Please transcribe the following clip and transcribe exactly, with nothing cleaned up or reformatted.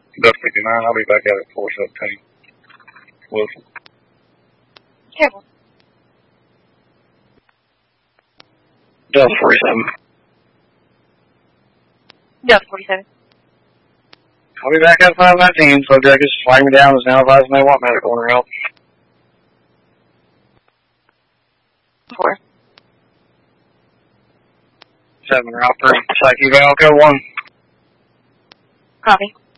Duck fifty-nine, I'll be back out at four seventeen. Wilson. Careful. Delta forty-seven. Delta forty-seven. I'll be back at five nineteen, so Jack is flying me down, is now advising they want medical or help. Four. Seven, route three. Psyche Val, go one. Copy.